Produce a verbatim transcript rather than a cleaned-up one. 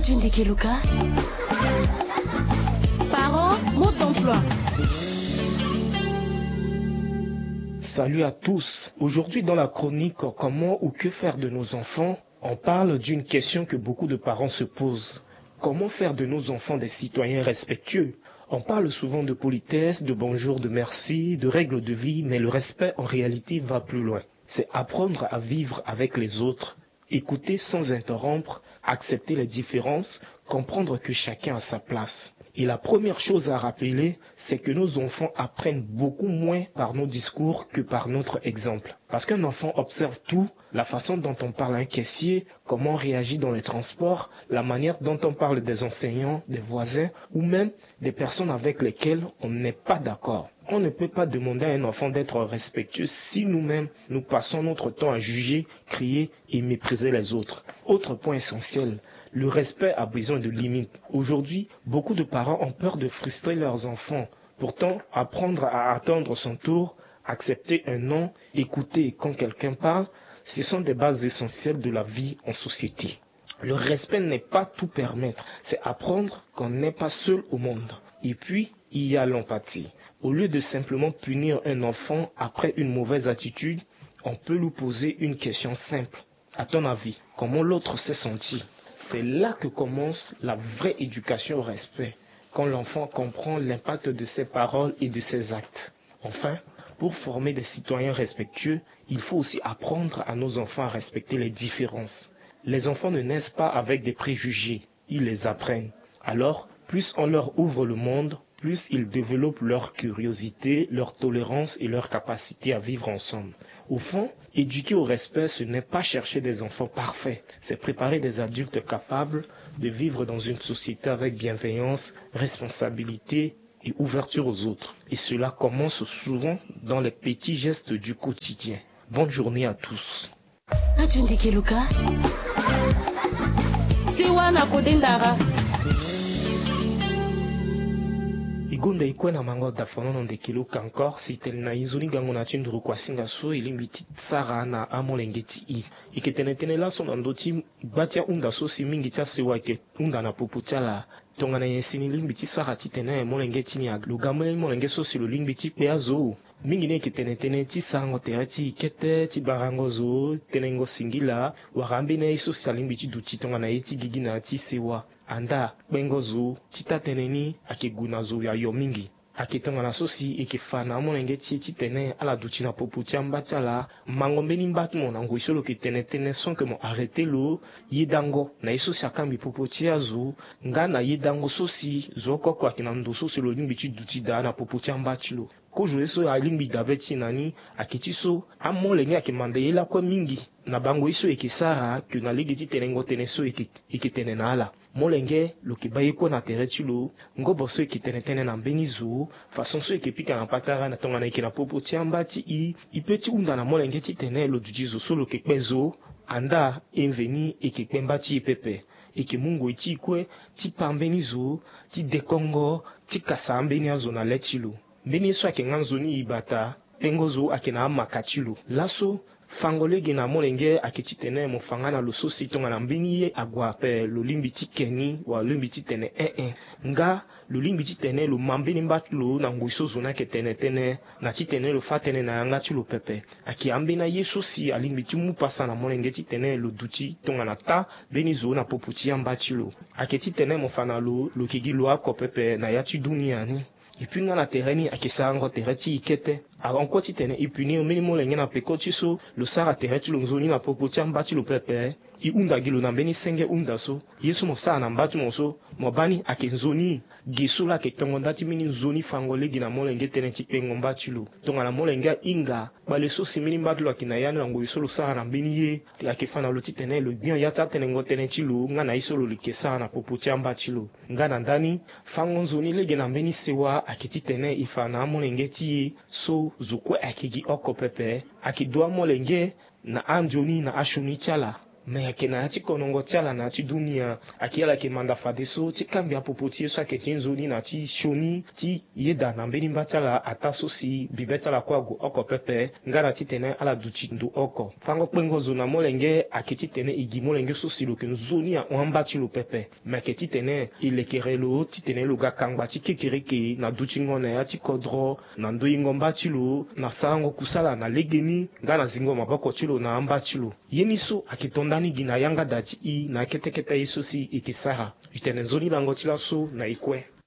Keluka. Parents, mode d'emploi. Salut à tous. Aujourd'hui dans la chronique « Comment ou que faire de nos enfants ?», on parle d'une question que beaucoup de parents se posent. Comment faire de nos enfants des citoyens respectueux ? On parle souvent de politesse, de bonjour, de merci, de règles de vie, mais le respect en réalité va plus loin. C'est apprendre à vivre avec les autres, écouter sans interrompre, accepter les différences, comprendre que chacun a sa place. Et la première chose à rappeler, c'est que nos enfants apprennent beaucoup moins par nos discours que par notre exemple. Parce qu'un enfant observe tout, la façon dont on parle à un caissier, comment on réagit dans les transports, la manière dont on parle des enseignants, des voisins, ou même des personnes avec lesquelles on n'est pas d'accord. On ne peut pas demander à un enfant d'être respectueux si nous-mêmes nous passons notre temps à juger, crier et mépriser les autres. Autre point essentiel, le respect a besoin de limites. Aujourd'hui, beaucoup de parents ont peur de frustrer leurs enfants. Pourtant, apprendre à attendre son tour, accepter un non, écouter quand quelqu'un parle, ce sont des bases essentielles de la vie en société. Le respect n'est pas tout permettre, c'est apprendre qu'on n'est pas seul au monde. Et puis, il y a l'empathie. Au lieu de simplement punir un enfant après une mauvaise attitude, on peut lui poser une question simple. À ton avis, comment l'autre s'est senti ? C'est là que commence la vraie éducation au respect, quand l'enfant comprend l'impact de ses paroles et de ses actes. Enfin, pour former des citoyens respectueux, il faut aussi apprendre à nos enfants à respecter les différences. Les enfants ne naissent pas avec des préjugés, ils les apprennent. Alors, plus on leur ouvre le monde, plus ils développent leur curiosité, leur tolérance et leur capacité à vivre ensemble. Au fond, éduquer au respect, ce n'est pas chercher des enfants parfaits, c'est préparer des adultes capables de vivre dans une société avec bienveillance, responsabilité et ouverture aux autres. Et cela commence souvent dans les petits gestes du quotidien. Bonne journée à tous. Keluka. Siwana Kodendara. Igonda ikwe na mango da fonono de Keluka encore sitel na izuni gango na chindru kwa singa so ilimbiti tsara na amolengeti i iketenetene la so ndoti batia unda so si mingi cha sewa ke unda na pupuchala tonga na yesini limbiti tsara titene molengeti ni aglugamwe molenge so si lo limbiti pe azo mingi ne iketenetene ti sango terati ikete ti barango zo tenengo singila warambi ne iso si limbiti duti tonga na yeti gigi na ti sewa anda bengo zo titateneni akiguna zo ya yo mingi akitonga na sosi ikifana molenge ti titene ala duti na popu ti ambati ala mangombe ni mbatu mo na ngoi solo kitenetene son ke mo arrêter lo yidango na iso si akambi popu ti azo nga na yidango sosi zo koko akina ndo sosi lo limbi ti duti da na popu ti ambati lo kojo eso alimbi dabe ti nani akiti so amolenge akimande yela kwa mingi na bango iso ekisara ke na ligi ti tenengo tene so ikitene na ala molenge lo kibaye ko na tereti lo ngobo so ikitenetene na mbeni zo façon so ikipika na patara na tonga na ikina popo ti ambati i ipeti unda na molenge ti tene lo duji zo so lo kekpezo anda enveni ekekpemba ti ipepe eke mungo iti ikwe ti pambeni zo ti dekongo ti kasa ambeni azo na leti lo mbeni so ake nganzo ni ibata pengo zo ake na amakati lo laso fangolegi na molenge akiti tene mo fangana lo sosi tonga na mbini ye agwa pe lo limbi ti keni wa limbi ti tene eh eh nga lo limbi ti tene lo mambini mbati lo na ngoi so zona ke tene tene na ti tene lo fa tene na yanga ti lo pepe aki ambina ye sosi alimbi ti mu pasa na molenge ti tene lo duti tonga na ta beni zo na popu ti yamba ti lo ake ti tene mo fana lo lo kigi lo ako pepe na ya ti dunia ni et puis nga na tereni akisango tereti ikete aronko ti tene ipuni omeni molenge na peko ti so lo sara tereti lo nzoni na popo ti ambati lo pepe i unda gi lo na mbeni senge unda so ye so mo sara na mbati mo so mo bani ake nzoni gi so lo ayeke tongo nda ti mbeni nzoni fango legi na molenge tënë ti kpengo mbati lo tonga na molenge ahinga gbale so si mbeni mbati lo ayeke na ya ni na ngoi so lo sara na mbeni ye ayeke fa na lo ti tene lo gbia ya ti atenengo tënë ti lo nga na ye so lo yeke sara na popo ti ambati lo nga na ndani fango nzoni lege na mbeni sewa ayeke ti tene e fa na amolenge ti ye so zo kue ayeke gi oko pepe ayeke do amolenge na andioni na ashoni ti ala me akena ati konongo tiala na ati dunia akiala ke manda fadeso ti kambi apopoti so aketi nzoni na ti shoni ti yeda na mbeni mbatiala ataso si bibetiala kwagu oko pepe ngara ti tene ala duchi ndu oko fango kpengo zo na molenge aketi tene igi molenge so silo ke nzoni a wamba ti lo pepe me aketi tene ilekere lo ti tene lo ga kangba ti kekereke na duchi ngone ati kodro na ndoi ngomba ti lo na salango kusala na legeni nga na zingo maboko ti lo na amba ti lo yeni so akitondani gi na yanga da ti i na ketekete ye so si ikisara itene nzoni lango ti laso na ikue.